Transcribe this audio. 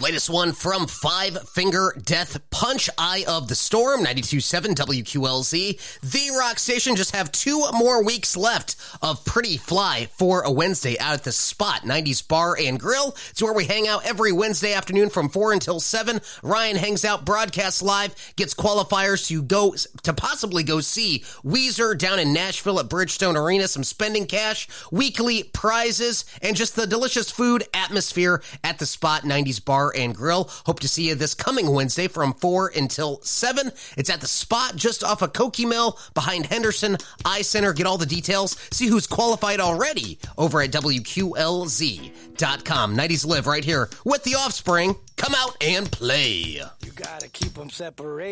latest one from Five Finger Death Punch, Eye of the Storm, 92.7 WQLZ. The Rock Station just have 2 more weeks left of Pretty Fly for a Wednesday out at the Spot, 90s Bar and Grill. It's where we hang out every Wednesday afternoon from 4 until 7. Ryan hangs out, broadcasts live, gets qualifiers to possibly go see Weezer down in Nashville at Bridgestone Arena, some spending cash, weekly prizes, and just the delicious food atmosphere at the Spot, 90s Bar and Grill. Hope to see you this coming Wednesday from 4 until 7. It's at the Spot just off of Cokie Mill behind Henderson Eye Center. Get all the details. See who's qualified already over at WQLZ.com. 90s Live right here with The Offspring. Come out and play. You gotta keep them separated.